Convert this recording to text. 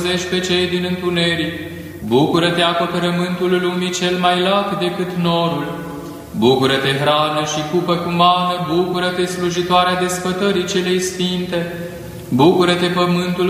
pe cei din întuneric. Bucură-te, acoperământul lumii cel mai lat decât norul. Bucură-te, hrană și cupă cu mană, bucură-te, slujitoarea desfătării celei sfinte. Bucură-te, pământul